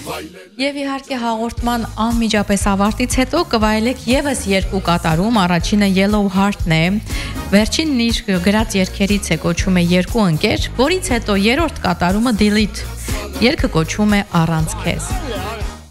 Եվ իհարկե հաղորդման անմիջապես ավարտից հետո կվայելեք եւս երկու կատարում, առաջինը Yellow Heart-ն է, վերջինն իր գրած երգերից է, կոչվում է Երկու ընկեր, որից հետո երրորդ կատարումը Delete, երգը կոչվում է Առանց քեզ։